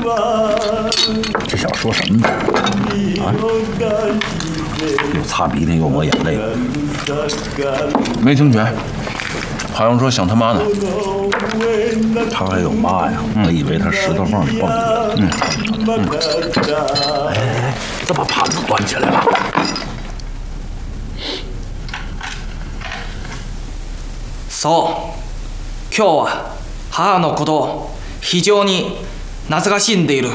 这小子说什么呢？啊？又擦鼻涕又抹眼泪， 没听全，好像说想他妈呢。 他还有妈呀！我以为他石头缝里蹦着。哎，怎么盘子端起来了？ そう、今日は母のことを非常に懐かしんでいる。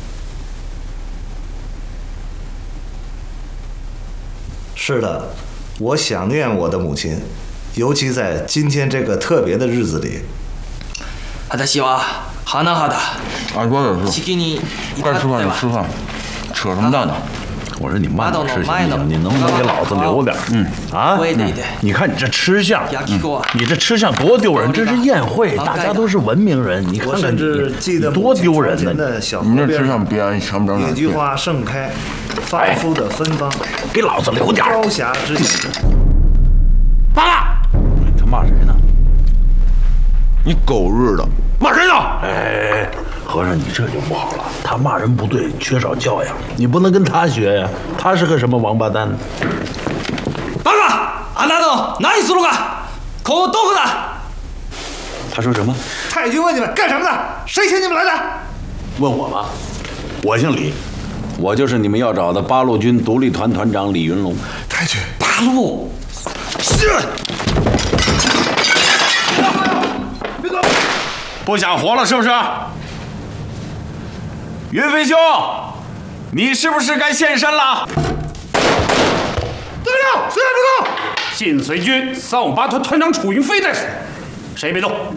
是的，我想念我的母亲，尤其在今天这个特别的日子里。 私は甚だ俺说的是， 式に至该吃饭っては就吃饭，扯什么淡呢？ 我说你慢点吃行不行？你能不能给老子留点？啊！你看你这吃相，你这吃相多丢人！这是宴会，大家都是文明人，你看看你多丢人呢！ 你这吃相别尝不着哪野菊花盛开，发肤的芬芳， 给老子留点！ 朝霞之下， 罢了！他骂谁呢？ 你狗日的！ 骂谁呢？哎，和尚，你这就不好了。他骂人不对，缺少教养，你不能跟他学呀。他是个什么王八蛋？ バカ！あなた何するか？ここどこだ？ 他说什么？ 太君问你们干什么的？谁请你们来的？ 问我吗？我姓李，我就是你们要找的八路军独立团团长李云龙。 太君， 八路。是。 不想活了是不是？云飞兄，你是不是该现身了？ 队长，谁也别动！ 晋绥军358团团长楚云飞在此，谁也别动。